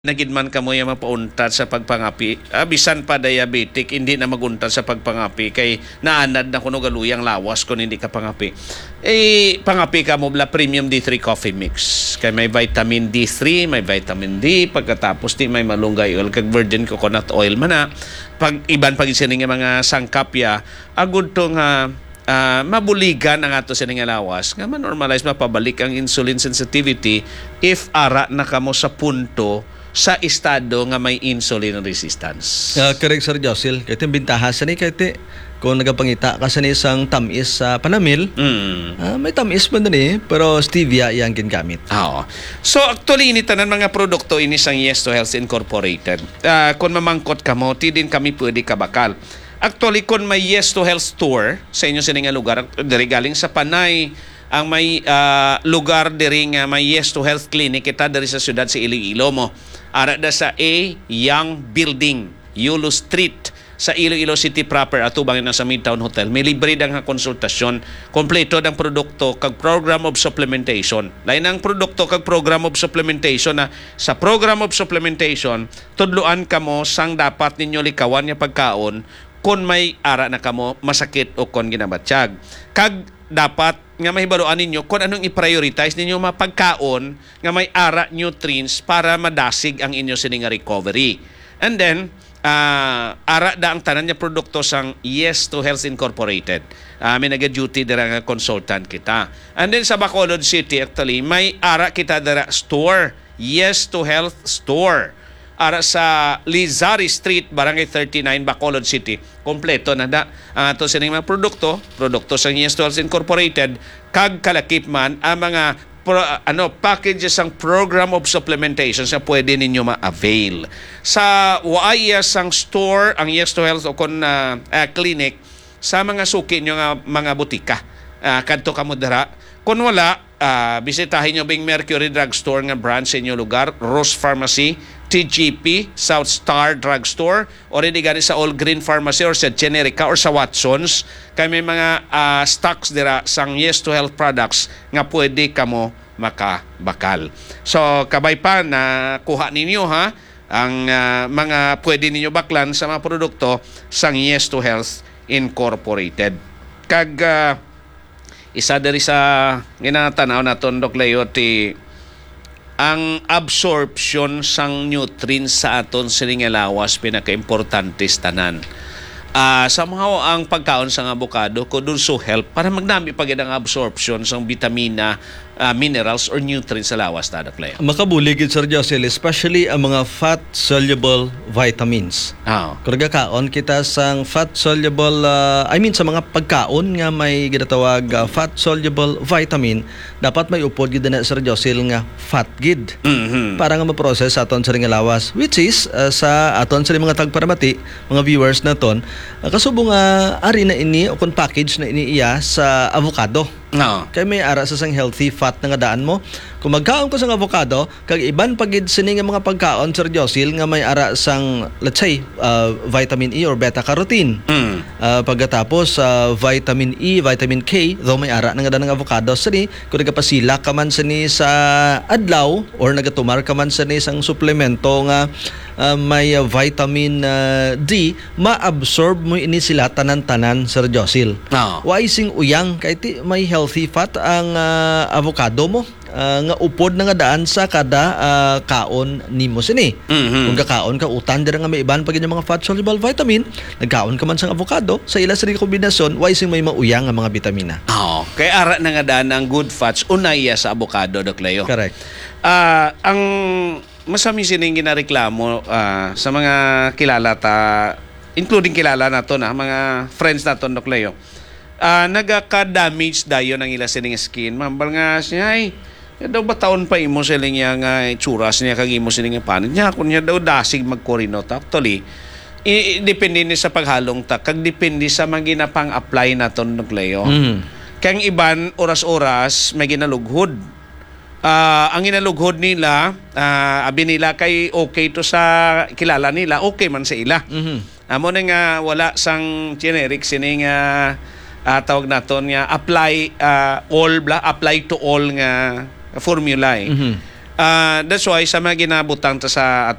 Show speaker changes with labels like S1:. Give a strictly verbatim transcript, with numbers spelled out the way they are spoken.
S1: Nagid man kamo yung mapauntad sa pagpangapi, ah, bisan pa diabetic, hindi na maguntad sa pagpangapi kay naanad na kuno galuyang lawas kung hindi ka pangapi. Eh, pangapi ka mo bla Premium D three Coffee Mix. Kay may vitamin D three, may vitamin D, pagkatapos di may malunggay oil, kag virgin coconut oil man na. Pag iban pag sining mga sangkapya, agud tong uh, uh, mabuligan ang ato sining lawas, nga ma-normalize mapabalik ang insulin sensitivity if ara na kamo sa punto sa estado nga may insulin resistance.
S2: Uh, correct, Sir Josil. Kaya yung bintaha sa ni, kaya kung nagapangita ka sa isang tamis sa panamil, mm. uh, may tamis pa din eh, pero stevia yung gingamit.
S1: Oo. So actually, ini tanan mga produkto ini sang Yes to Health Incorporated. Uh, kung mamangkot ka mo, ti din kami pwede kabakal. Actually, kung may Yes to Health store sa inyo sining lugar, diri galing sa Panay, ang may uh, lugar diri nga may Yes to Health Clinic, kita diri sa syudad sa Iloilo mo. Ara da sa A Young Building, Yulo Street, sa Iloilo City proper, atubang na sa Midtown Hotel. May libre dang konsultasyon, kompleto dang produkto kag program of supplementation. Lain ang produkto kag program of supplementation na sa program of supplementation, tudluan kamo sang dapat ninyo likawan nga pagkaon kung may ara na kamo masakit o kon ginabatsyag. Kag dapat nga mahibaluan ninyo kung anong i-prioritize ninyo mapagkaon nga may ara nutrients para madasig ang inyo sining recovery. And then, uh, ara da ang tanan niya produkto sang Yes to Health Incorporated. Uh, may naga-duty dira nga consultant kita. And then sa Bacolod City, actually, may ara kita dira store, Yes to Health Store. Ara sa Lizari Street, Barangay thirty-nine, Bacolod City. Kompleto na da ang ato sining mga produkto, produkto sa Yes to Health Incorporated, kag kalakip man ang mga pro, ano packages ang program of supplementation sa pwede ninyo ma-avail. Sa waaya sang store ang Yes to Health o kon uh, uh, clinic sa mga suki nyo nga mga butika. Uh, kadto kamo dira. Kung wala, uh, bisitahin nyo Bing Mercury Drugstore nga branch sa inyo lugar, Rose Pharmacy, T G P, South Star Drugstore, o rin gani sa All Green Pharmacy or sa Generica or sa Watsons. Kaya may mga uh, stocks dira sang Yes to Health products nga pwede kamo makabakal. So, kabay pa na kuha ninyo ha, ang uh, mga pwede ninyo baklan sa mga produkto sang Yes to Health Incorporated. Kag uh, isa dari sa ginatanaw naton Dok Leo ti ang absorption sang nutrients sa aton sining lawas pinaka-importante tanan. Uh, somehow ang pagkaon sang avocado could also help para magnami pagid ang absorption sang vitamina, uh, minerals or nutrients sa lawas ta Dok.
S2: Makabuligid, Sir Josil, especially ang mga fat-soluble vitamins.
S1: Oh.
S2: Kung nagkakaon kita sang fat-soluble, uh, I mean sa mga pagkaon nga may ginatawag uh, fat-soluble vitamin, dapat may upod gid na, Sir Josil, nga fat gid. Mm-hmm. Para nga ma-process sa aton sa ring lawas, which is uh, sa aton sa mga tagparamati, mga viewers naton, uh, kasubo nga ari na ini o kon package na ini iya sa avocado. No. Kaya may ara sa sang healthy fat na nga daan mo. Kung magkaon ko sang avocado, kag iban pagid sini nga mga pagkaon, Sir Josil, nga may ara sang, let's say, uh, vitamin E or beta-carotene. Mm. Uh, pagkatapos, uh, vitamin E, vitamin K, though may ara na nga daan ng avocado, sini, kung nagapasila ka man sini sa adlaw, or nagatumar ka man sini sang suplemento nga uh, may uh, vitamin uh, D, ma-absorb mo ini sila tanan-tanan, Sir Josil. No. Waising uyang, kahit may healthy fat ang uh, avocado mo. Uh, nga upod na nga daan sa kada uh, kaon nimo sini. Mm-hmm. Kung kakaon ka utan dira nga may iban pag mga fat soluble vitamin, nagkaon ka man sang avocado, sa ila sa kombinasyon waising may mauyang nga mga bitamina.
S1: Oh, kay ara na nga daan ang good fats unaya sa avocado, Dok Leo.
S2: Correct.
S1: Uh, ang masami sining ginareklamo uh, sa mga kilala ta, including kilala nato na mga friends nato, Dok Leo. Uh, nagaka-damage dayon ang ila sining skin. Mambal nga siya ay daw ba taon pa imo sila niya nga itsuras niya kag imo sila nga panit niya kung niya daw dasig magkorino. Actually, i- depende ni sa paghalong ta kag depende sa mga ginapang-apply naton Dok Leo. Mm. Kaya iban oras-oras may ginalughod. Uh, ang ginalughod nila, uh, abi nila kay okay to sa kilala nila, okay man sa ila. Mm-hmm. Amo na nga wala sang generic sining uh, uh, tawag naton nga apply uh, all bla apply to all nga formula eh. Mm-hmm. Ah, that's why sa mga ginabutang ta sa